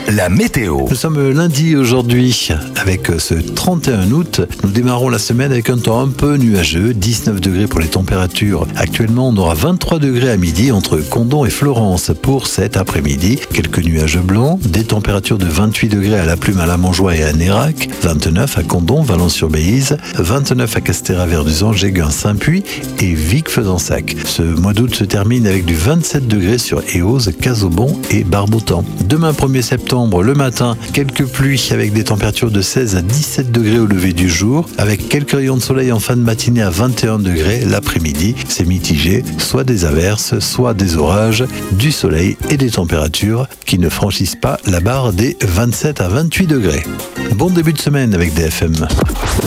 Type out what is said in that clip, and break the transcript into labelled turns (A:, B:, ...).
A: la météo.
B: Nous sommes lundi aujourd'hui avec ce 31 août. Nous démarrons la semaine avec un temps un peu nuageux, 19 degrés pour les températures. Actuellement, on aura 23 degrés à midi entre Condom et Florence pour cet après-midi. Quelques nuages blancs, des températures de 28 degrés à La Plume, à La Montjoie et à Nérac, 29 à Condom, Valence-sur-Béise, 29 à Castéra-Verduzan, Géguin, Saint-Puy et Vic-Fezensac. Ce mois d'août se termine avec du 27 degrés sur Éosse, Casaubon et Barbotan. Demain 1er septembre, le matin, quelques pluies avec des températures de 16 à 17 degrés au lever du jour, avec quelques rayons de soleil en fin de matinée à 21 degrés. L'après-midi, c'est mitigé, soit des averses, soit des orages, du soleil et des températures qui ne franchissent pas la barre des 27 à 28 degrés. Bon début de semaine avec DFM.